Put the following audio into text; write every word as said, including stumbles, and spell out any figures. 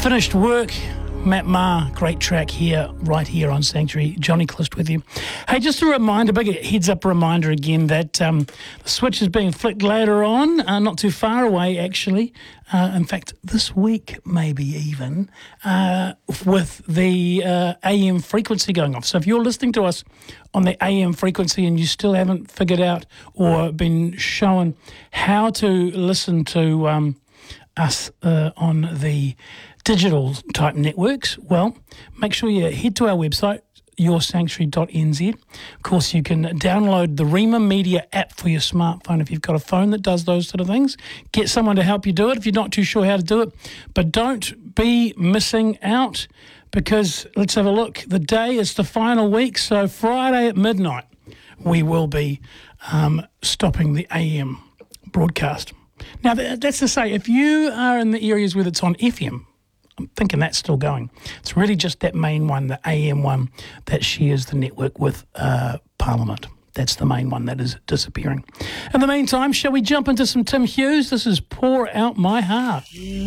Finished work. Matt Maher, great track here, right here on Sanctuary. Johnny Clist with you. Hey, just a reminder, big heads-up reminder again that um, the switch is being flicked later on, uh, not too far away, actually. Uh, in fact, this week, maybe even, uh, with the uh, A M frequency going off. So if you're listening to us on the A M frequency and you still haven't figured out or been shown how to listen to um, us uh, on the digital type networks, well, make sure you head to our website, your sanctuary dot n z. Of course, you can download the Rima Media app for your smartphone if you've got a phone that does those sort of things. Get someone to help you do it if you're not too sure how to do it. But don't be missing out, because let's have a look. The day is the final week, so Friday at midnight, we will be um, stopping the A M broadcast. Now, that's to say, if you are in the areas where it's on F M, I'm thinking that's still going. It's really just that main one, the A M one, that shares the network with uh, Parliament. That's the main one that is disappearing. In the meantime, shall we jump into some Tim Hughes? This is Pour Out My Heart.